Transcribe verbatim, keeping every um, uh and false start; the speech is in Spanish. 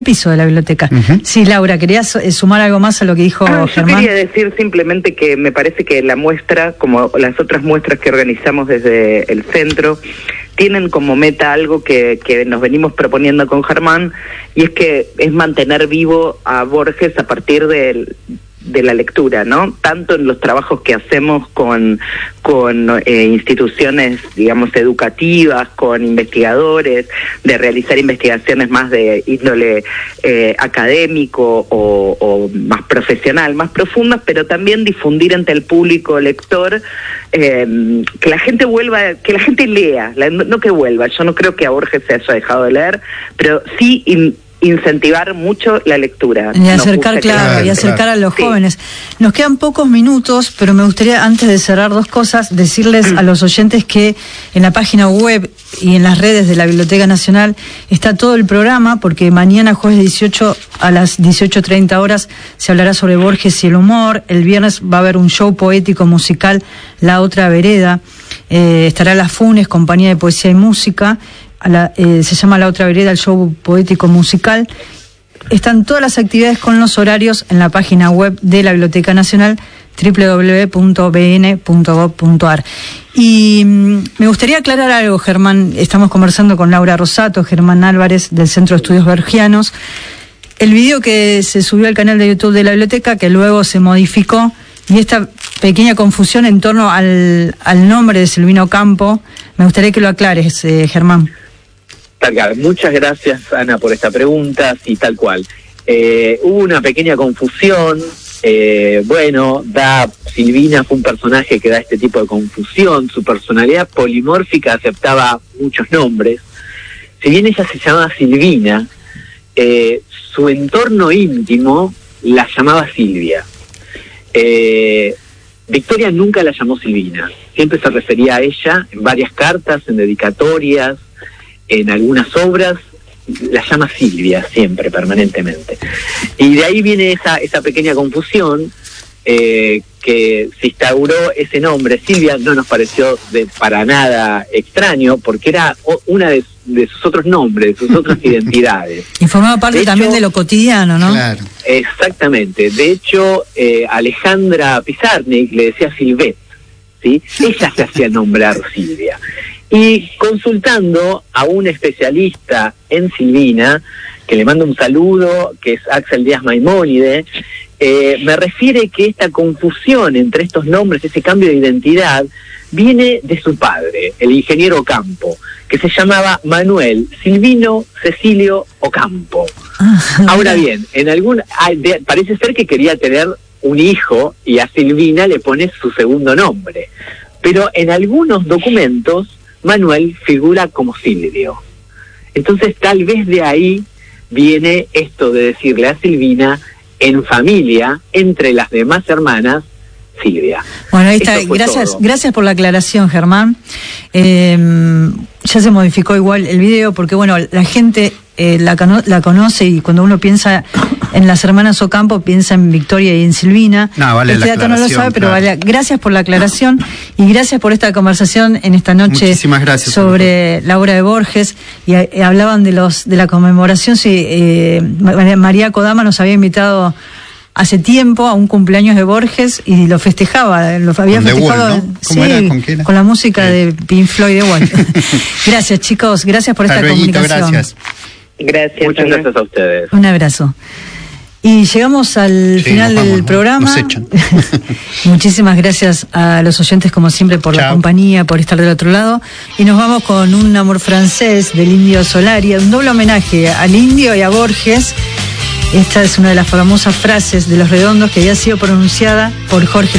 piso de la biblioteca. Uh-huh. Sí, Laura, ¿querías sumar algo más a lo que dijo ah, Germán? Yo quería decir simplemente que me parece que la muestra, como las otras muestras que organizamos desde el centro, tienen como meta algo que, que nos venimos proponiendo con Germán, y es que es mantener vivo a Borges a partir del de la lectura, ¿no? Tanto en los trabajos que hacemos con, con eh, instituciones, digamos, educativas, con investigadores, de realizar investigaciones más de índole eh, académico o, o más profesional, más profundas, pero también difundir entre el público lector, eh, que la gente vuelva, que la gente lea, la, no que vuelva, yo no creo que a Borges se haya dejado de leer, pero sí in, incentivar mucho la lectura. Y acercar, claro, claro, y acercar claro. a los sí. jóvenes. Nos quedan pocos minutos, pero me gustaría, antes de cerrar dos cosas, decirles a los oyentes que en la página web y en las redes de la Biblioteca Nacional está todo el programa, porque mañana jueves dieciocho a las dieciocho treinta horas se hablará sobre Borges y el humor. El viernes va a haber un show poético musical, La Otra Vereda. Eh, estará La Funes, Compañía de Poesía y Música. A la, eh, se llama La Otra Vereda, el show poético musical. Están todas las actividades con los horarios en la página web de la Biblioteca Nacional, doble u doble u doble u punto b n punto gov punto a r. Y mm, me gustaría aclarar algo, Germán. Estamos conversando con Laura Rosato, Germán Álvarez, del Centro de Estudios Borgianos. El video que se subió al canal de YouTube de la biblioteca, que luego se modificó, y esta pequeña confusión en torno al, al nombre de Silvino Campo, me gustaría que lo aclares, eh, Germán. Muchas gracias, Ana, por esta pregunta. Sí, tal cual. Eh, hubo una pequeña confusión. Eh, bueno, da Silvina fue un personaje que da este tipo de confusión. Su personalidad polimórfica aceptaba muchos nombres. Si bien ella se llamaba Silvina, eh, su entorno íntimo la llamaba Silvia. Eh, Victoria nunca la llamó Silvina. Siempre se refería a ella en varias cartas, en dedicatorias, en algunas obras, la llama Silvia siempre, permanentemente. Y de ahí viene esa, esa pequeña confusión, eh, que se instauró ese nombre. Silvia no nos pareció de, para nada extraño, porque era una de, de sus otros nombres, de sus otras identidades. Y formaba parte de también hecho, de lo cotidiano, ¿no? Claro. Exactamente. De hecho, eh, Alejandra Pizarnik le decía Silvet, ¿sí? Ella se hacía nombrar Silvia. Y consultando a un especialista en Silvina, que le mando un saludo, que es Axel Díaz Maimónide, eh, me refiere que esta confusión entre estos nombres, ese cambio de identidad, viene de su padre, el ingeniero Campo, que se llamaba Manuel Silvino Cecilio Ocampo. Ahora bien, en algún parece ser que quería tener un hijo y a Silvina le pone su segundo nombre, pero en algunos documentos Manuel figura como Silvio. Entonces tal vez de ahí viene esto de decirle a Silvina en familia, entre las demás hermanas, Silvia. Bueno, ahí está. Gracias, gracias por la aclaración, Germán. Eh, ya se modificó igual el video porque, bueno, la gente eh, la, la conoce, y cuando uno piensa en las hermanas Ocampo, piensa en Victoria y en Silvina. No, vale este la dato no lo sabe, pero claro. vale. Gracias por la aclaración y gracias por esta conversación en esta noche. Muchísimas gracias, sobre la obra de Borges. Y eh, hablaban de los de la conmemoración. Sí, eh, María Kodama nos había invitado hace tiempo a un cumpleaños de Borges y lo festejaba, lo había con festejado Wall, ¿no? sí, era? ¿Con, qué era? con la música sí. de Pink Floyd de Wall. Gracias, chicos, gracias por Hasta esta luego, comunicación. Gracias. Gracias. Muchas Ana. gracias a ustedes. Un abrazo. Y llegamos al sí, final vamos, del ¿no? programa. Nos echan. Muchísimas gracias a los oyentes, como siempre, por Chao. la compañía, por estar del otro lado. Y nos vamos con un amor francés del Indio Solari, un doble homenaje al Indio y a Borges. Esta es una de las famosas frases de Los Redondos que había sido pronunciada por Jorge